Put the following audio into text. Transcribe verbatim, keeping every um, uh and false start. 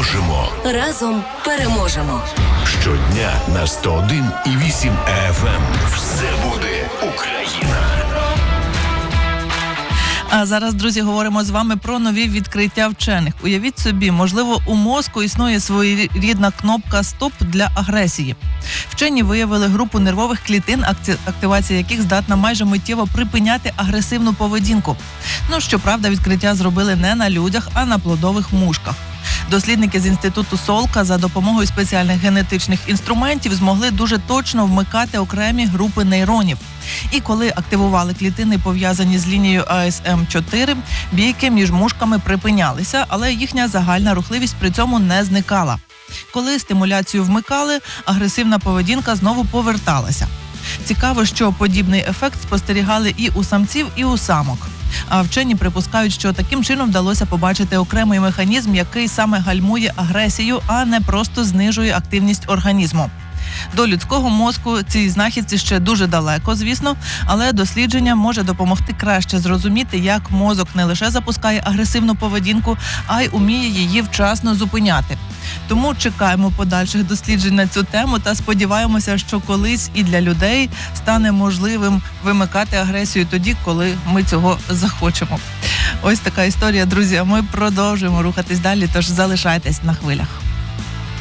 Дружимо. Разом переможемо. Щодня на сто один і вісім еф ем. Все буде Україна. А зараз, друзі, говоримо з вами про нові відкриття вчених. Уявіть собі, можливо, у мозку існує своєрідна кнопка «Стоп» для агресії. Вчені виявили групу нервових клітин, активація яких здатна майже миттєво припиняти агресивну поведінку. Ну, щоправда, відкриття зробили не на людях, а на плодових мушках. Дослідники з інституту Солка за допомогою спеціальних генетичних інструментів змогли дуже точно вмикати окремі групи нейронів. І коли активували клітини, пов'язані з лінією а ес ем чотири, бійки між мушками припинялися, але їхня загальна рухливість при цьому не зникала. Коли стимуляцію вмикали, агресивна поведінка знову поверталася. Цікаво, що подібний ефект спостерігали і у самців, і у самок. А вчені припускають, що таким чином вдалося побачити окремий механізм, який саме гальмує агресію, а не просто знижує активність організму. До людського мозку цій знахідці ще дуже далеко, звісно, але дослідження може допомогти краще зрозуміти, як мозок не лише запускає агресивну поведінку, а й уміє її вчасно зупиняти. Тому чекаємо подальших досліджень на цю тему та сподіваємося, що колись і для людей стане можливим вимикати агресію тоді, коли ми цього захочемо. Ось така історія, друзі. Ми продовжуємо рухатись далі, тож залишайтесь на хвилях.